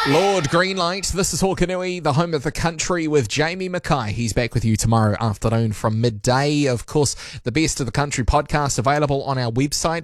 Lord Greenlight, this is Hokanui, the home of the country with Jamie Mackay. He's back with you tomorrow afternoon from midday. Of course, the Best of the Country podcast available on our website,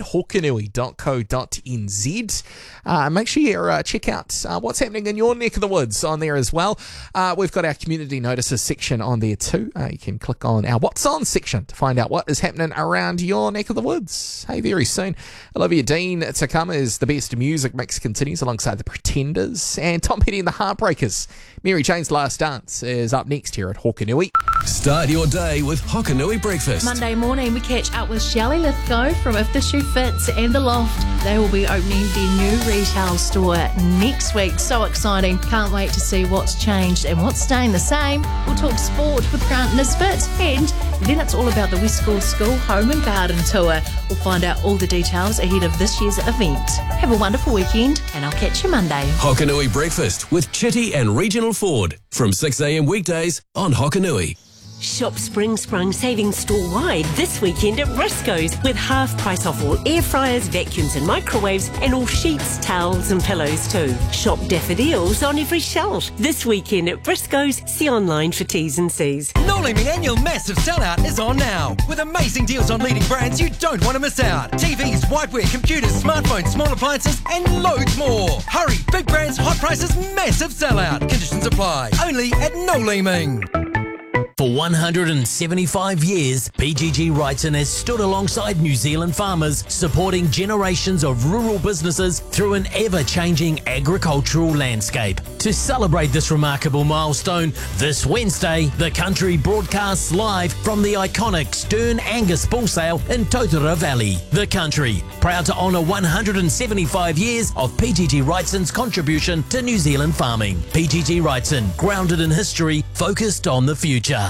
hokanui.co.nz. Make sure you check out what's happening in your neck of the woods on there as well. We've got our community notices section on there too. You can click on our What's On section to find out what is happening around your neck of the woods. Hey, very soon, Olivia Dean to come as the best music mix continues alongside the Pretenders and Tom Petty and the Heartbreakers. Mary Jane's Last Dance is up next here at Hokanui. Start your day with Hokanui Breakfast. Monday morning, we catch up with Shelley Lithgow from If the Shoe Fits and The Loft. They will be opening their new retail store next week. So exciting. Can't wait to see what's changed and what's staying the same. We'll talk sport with Grant Nisbet, and then it's all about the Westfield School Home and Garden Tour. We'll find out all the details ahead of this year's event. Have a wonderful weekend, and I'll catch you Monday. Hokanui Breakfast with Chitty and Regional Ford from 6 a.m. weekdays on Hokanui. Shop Spring Sprung savings store-wide this weekend at Briscoe's with half price off all air fryers, vacuums and microwaves, and all sheets, towels and pillows too. Shop daffodils on every shelf this weekend at Briscoe's. See online for T's and C's. Noliming annual massive sellout is on now with amazing deals on leading brands you don't want to miss out. TVs, whiteware, computers, smartphones, small appliances and loads more. Hurry, big brands, hot prices, massive sellout. Conditions apply. Only at Noliming. For 175 years, PGG Wrightson has stood alongside New Zealand farmers, supporting generations of rural businesses through an ever-changing agricultural landscape. To celebrate this remarkable milestone, this Wednesday, the country broadcasts live from the iconic Stern Angus Bull Sale in Totara Valley. The country, proud to honour 175 years of PGG Wrightson's contribution to New Zealand farming. PGG Wrightson, grounded in history, focused on the future.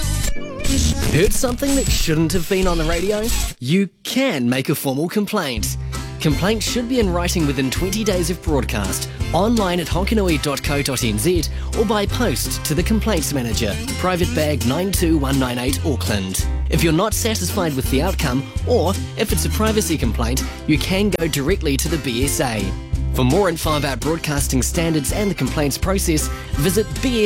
Heard something that shouldn't have been on the radio? You can make a formal complaint. Complaints should be in writing within 20 days of broadcast, online at hokanui.co.nz or by post to the Complaints Manager, Private Bag 92198 Auckland. If you're not satisfied with the outcome, or if it's a privacy complaint, you can go directly to the BSA. For more info about broadcasting standards and the complaints process, visit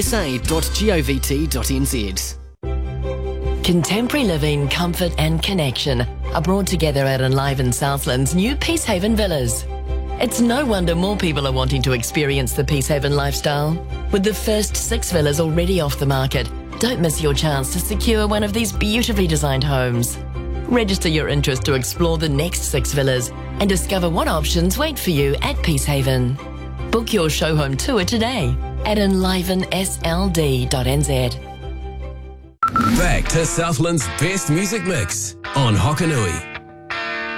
bsa.govt.nz. Contemporary living, comfort and connection are brought together at Enliven Southland's new Peacehaven Villas. It's no wonder more people are wanting to experience the Peacehaven lifestyle. With the first 6 villas already off the market, don't miss your chance to secure one of these beautifully designed homes. Register your interest to explore the next 6 villas and discover what options wait for you at Peacehaven. Book your show home tour today at enlivensld.nz. Back to Southland's best music mix on Hokanui.